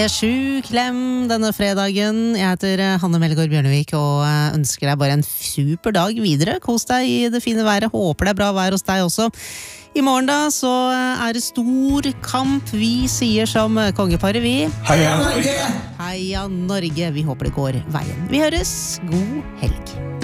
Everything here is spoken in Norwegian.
Sju klem denne fredagen. Jeg heter Hanne Melgaard Bjørnevik og ønsker deg bare en super dag videre. Kos deg i det fine været. Håper det er bra vær hos deg også. I morgen da så det stor kamp. Vi sier som kongeparet vi. Heia Norge! Heia Norge. Vi håper det går veien. Vi høres. God helg.